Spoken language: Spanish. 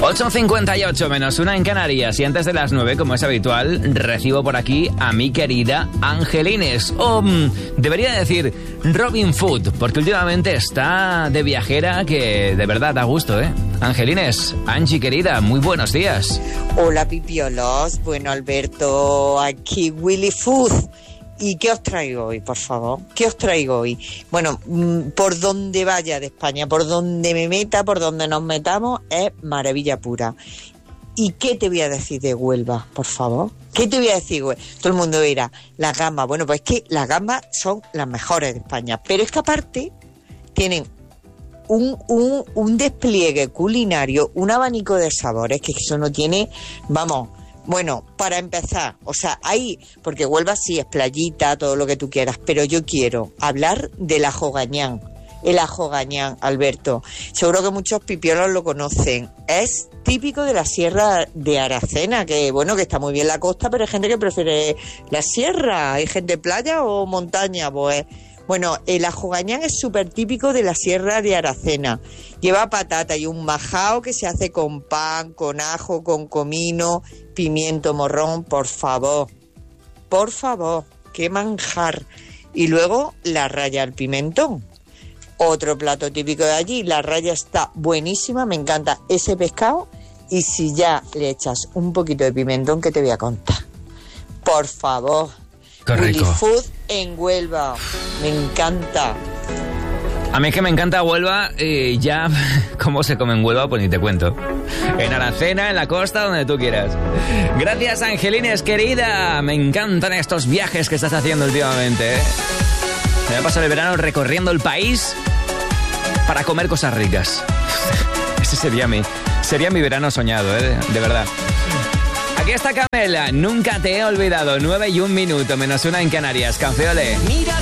8:58 menos una en Canarias. Y antes de las 9, como es habitual, recibo por aquí a mi querida Angelines. O debería decir Robin Food, porque últimamente está de viajera que de verdad da gusto, ¿eh? Angelines, Angie querida, muy buenos días. Hola, pipiolos. Bueno, Alberto, aquí Willy Food. ¿Y qué os traigo hoy, por favor? ¿Qué os traigo hoy? Bueno, por donde vaya de España, por donde me meta, por donde nos metamos, es maravilla pura. ¿Y qué te voy a decir de Huelva, por favor? ¿Qué te voy a decir, güey? Todo el mundo dirá, las gambas. Bueno, pues es que las gambas son las mejores de España. Pero es que aparte tienen un despliegue culinario, un abanico de sabores, que eso no tiene, vamos... Bueno, para empezar, o sea, ahí, porque Huelva sí es playita, todo lo que tú quieras, pero yo quiero hablar del ajo gañán. El ajo gañán, Alberto. Seguro que muchos pipiolos lo conocen. Es típico de la sierra de Aracena, que bueno, que está muy bien la costa, pero hay gente que prefiere la sierra. Hay gente de playa o montaña, pues... Bueno, el ajo gañán es súper típico de la sierra de Aracena. Lleva patata y un majao que se hace con pan, con ajo, con comino, pimiento morrón, por favor, qué manjar. Y luego la raya al pimentón. Otro plato típico de allí, la raya está buenísima, me encanta ese pescado. Y si ya le echas un poquito de pimentón, ¿qué te voy a contar? Por favor. Willy Food en Huelva, me encanta. A mí es que me encanta Huelva y ya cómo se come en Huelva, pues ni te cuento. En Aracena, en la costa, donde tú quieras. Gracias, Angelines, querida. Me encantan estos viajes que estás haciendo últimamente, ¿eh? Me voy a pasar el verano recorriendo el país para comer cosas ricas. Ese sería mi verano soñado, ¿eh? De verdad. Aquí está Camela, nunca te he olvidado. 9:01 menos una en Canarias. Canceole. Mira